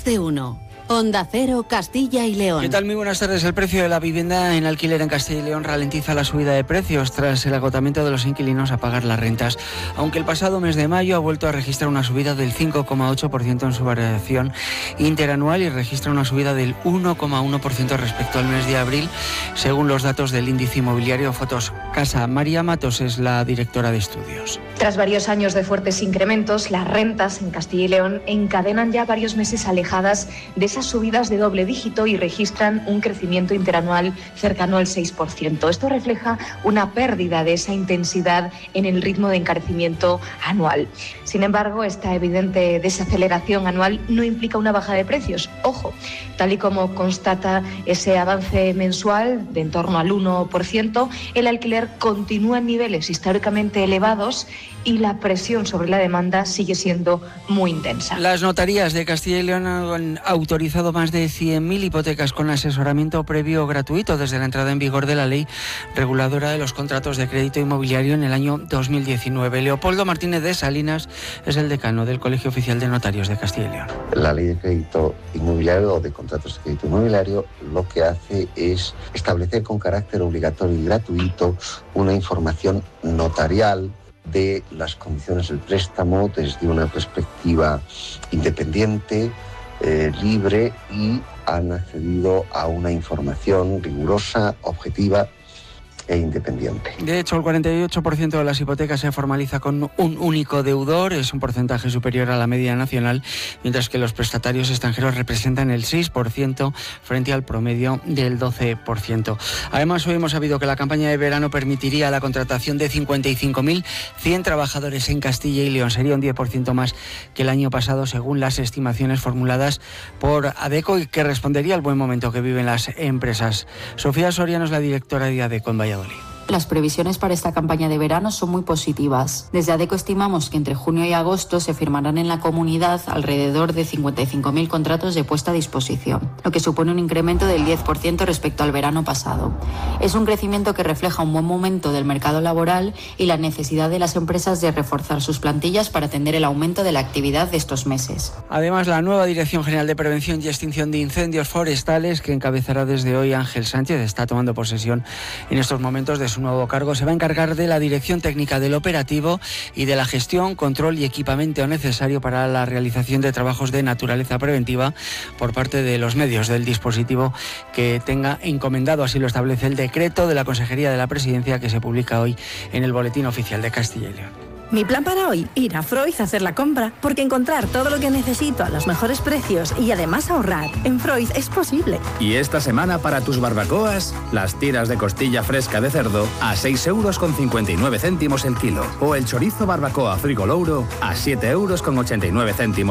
Más de uno. Onda Cero, Castilla y León. ¿Qué tal? Muy buenas tardes. El precio de la vivienda en alquiler en Castilla y León ralentiza la subida de precios tras el agotamiento de los inquilinos a pagar las rentas. Aunque el pasado mes de mayo ha vuelto a registrar una subida del 5,8% en su variación interanual y registra una subida del 1,1% respecto al mes de abril, según los datos del índice inmobiliario Fotocasa. María Matos es la directora de estudios. Tras varios años de fuertes incrementos, las rentas en Castilla y León encadenan ya varios meses alejadas de esas subidas de doble dígito y registran un crecimiento interanual cercano al 6%. Esto refleja una pérdida de esa intensidad en el ritmo de encarecimiento anual. Sin embargo, esta evidente desaceleración anual no implica una baja de precios. Ojo, tal y como constata ese avance mensual de en torno al 1%, el alquiler continúa en niveles históricamente elevados y la presión sobre la demanda sigue siendo muy intensa. Las notarías de Castilla y León han autorizado más de 100.000 hipotecas con asesoramiento previo gratuito desde la entrada en vigor de la ley reguladora de los contratos de crédito inmobiliario en el año 2019. Leopoldo Martínez de Salinas es el decano del Colegio Oficial de Notarios de Castilla y León. La ley de crédito inmobiliario o de contratos de crédito inmobiliario lo que hace es establecer con carácter obligatorio y gratuito una información notarial de las condiciones del préstamo desde una perspectiva independiente, libre, y han accedido a una información rigurosa, objetiva e independiente. De hecho, el 48% de las hipotecas se formaliza con un único deudor, es un porcentaje superior a la media nacional, mientras que los prestatarios extranjeros representan el 6% frente al promedio del 12%. Además, hoy hemos sabido que la campaña de verano permitiría la contratación de 55.100 trabajadores en Castilla y León. Sería un 10% más que el año pasado, según las estimaciones formuladas por ADECO, y que respondería al buen momento que viven las empresas. Sofía Soriano es la directora de ADECO en Valladolid. Las previsiones para esta campaña de verano son muy positivas. Desde ADECO estimamos que entre junio y agosto se firmarán en la comunidad alrededor de 55.000 contratos de puesta a disposición, lo que supone un incremento del 10% respecto al verano pasado. Es un crecimiento que refleja un buen momento del mercado laboral y la necesidad de las empresas de reforzar sus plantillas para atender el aumento de la actividad de estos meses. Además, la nueva Dirección General de Prevención y Extinción de Incendios Forestales, que encabezará desde hoy Ángel Sánchez, está tomando posesión en estos momentos de su nuevo cargo. Se va a encargar de la dirección técnica del operativo y de la gestión, control y equipamiento necesario para la realización de trabajos de naturaleza preventiva por parte de los medios del dispositivo que tenga encomendado. Así lo establece el decreto de la Consejería de la Presidencia, que se publica hoy en el Boletín Oficial de Castilla y León. Mi plan para hoy, ir a Freud a hacer la compra, porque encontrar todo lo que necesito a los mejores precios y además ahorrar en Freud es posible. Y esta semana para tus barbacoas, las tiras de costilla fresca de cerdo a 6,59 € el kilo, o el chorizo barbacoa Frigolouro a 7,89 €